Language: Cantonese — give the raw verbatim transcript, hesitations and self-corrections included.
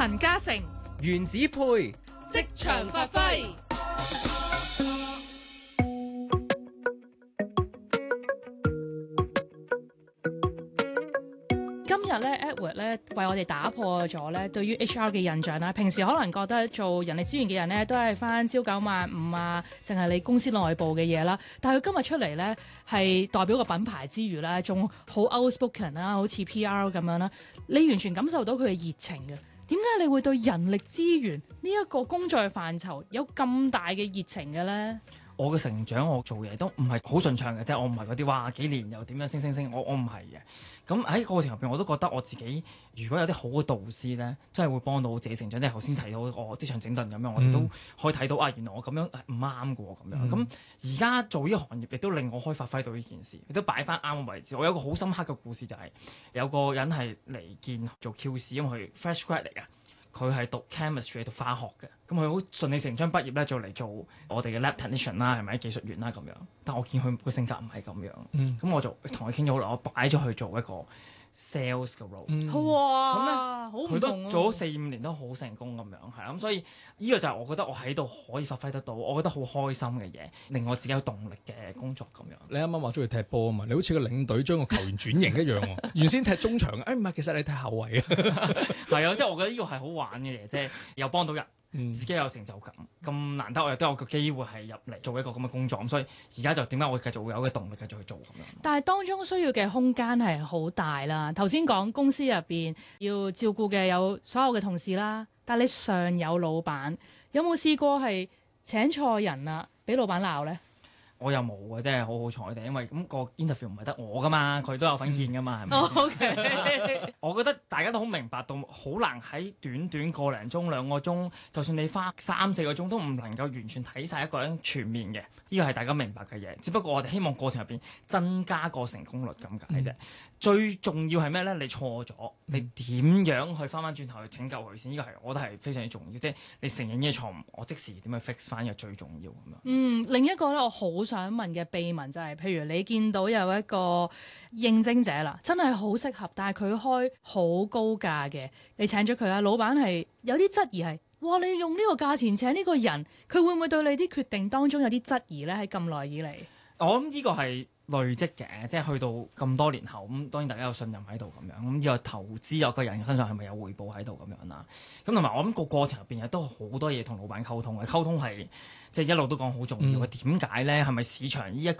陳嘉誠、 原子配職場發揮。今日咧 Edward 咧為我哋打破咗咧對於 H R 嘅印象啦。平時可能覺得做人力資源嘅人咧都係返朝九晚五啊，淨係你公司內部嘅嘢啦。但係佢今日出嚟咧係代表個品牌之餘咧，仲好 outspoken 啦，好似 P R 咁樣啦。你完全感受到佢嘅熱情嘅。點解你會對人力資源呢一個工作嘅範疇有咁大嘅熱情嘅咧？ 我嘅成長，我做嘢都唔係好順暢嘅，即係我唔係嗰啲話幾年又點樣升升升，我我唔係嘅。咁喺過程入邊，我都覺得我自己如果有啲好嘅導師咧，真係會幫到我自己成長。即係頭先提到我職場整頓咁樣，我哋都可以睇到啊，原來我咁樣唔啱嘅喎咁樣。咁而家做呢個行業，亦都令我可以發揮到呢件事，亦都擺翻啱嘅位置。我有個好深刻嘅故事就係、是、有個人係嚟見做 Q C，因為佢 fresh grad 嚟嘅。佢係讀 chemistry 讀化學嘅，咁佢好順理成章畢業咧，就嚟做我哋嘅 lab technician 啦，係咪技術員啦咁樣？但我見佢個性格唔係咁樣，咁、嗯、我就同佢傾咗好耐，我擺咗佢做一個 sales 嘅 role。 嗯、哇！ 咁咧佢都啊、 做咗四五年都好成功咁樣，係啦。咁所以呢個就係我覺得我喺度可以發揮得到，我覺得好開心嘅嘢，令我自己有動力嘅工作咁樣。 你啱啱話中意踢波啊嘛？你好似個領隊將個球員轉型一樣喎。原先踢中場，誒唔係，其實你踢後衞啊。係啊，即係我覺得呢個係好玩嘅嘢，即係又幫到人。自己有成就感，咁難得我亦都有個機會係入嚟做一個咁嘅工作，咁所以而家就點解我繼續會有嘅動力繼續去做咁樣。 但係當中需要嘅空間係好大啦。頭先講公司入邊要照顧嘅有所有嘅同事啦，但係你上有老闆，有冇試過係請錯人啊，俾老闆鬧咧？ 我又冇嘅，真係好好彩嘅，因為咁個 interview 唔係得我噶嘛，佢都有份見噶嘛，係咪？ OK， 我覺得大家都好明白到，好難喺短短個零鐘兩個鐘，就算你花三四個鐘都唔能夠完全睇晒一個人全面嘅，呢個係大家明白嘅嘢。只不過我哋希望過程入邊增加個成功率咁解啫。嗯、最重要係咩咧？你錯咗，你點樣去翻翻轉頭去拯救佢先？呢個係我覺得係非常之重要，即係你承認呢個錯誤，我即時點去 fix 翻，呢個最重要咁樣。 嗯，另一個咧，我好想問嘅秘聞就係、是，譬如你見到有一個應徵者啦，真係好適合，但係佢開好高價嘅，你請咗佢啦，老闆係有啲質疑係，哇！你用呢個價錢請呢個人，佢會唔會對你啲決定當中有啲質疑咧？喺咁耐以嚟， 我諗呢個係累積嘅，即係去到咁多年後，咁當然大家有信任喺度咁樣，咁呢個投資有個人身上係咪有回報喺度咁樣啦？咁同埋我諗個過程入邊亦都好多嘢同老闆溝通嘅，溝通係即係一路都講好重要嘅。點解咧？係咪市場呢一